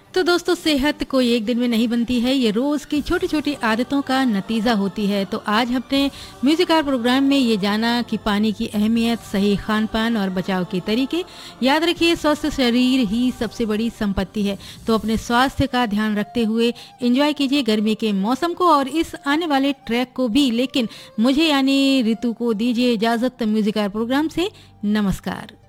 तो दोस्तों, सेहत कोई एक दिन में नहीं बनती है, ये रोज की छोटी छोटी आदतों का नतीजा होती है। तो आज हमने म्यूजिक आवर प्रोग्राम में ये जाना कि पानी की अहमियत, सही खान पान और बचाव के तरीके। याद रखिए, स्वस्थ शरीर ही सबसे बड़ी संपत्ति है। तो अपने स्वास्थ्य का ध्यान रखते हुए एंजॉय कीजिए गर्मी के मौसम को और इस आने वाले ट्रैक को भी। लेकिन मुझे यानी ऋतु को दीजिए इजाजत म्यूजिक आवर प्रोग्राम से। नमस्कार।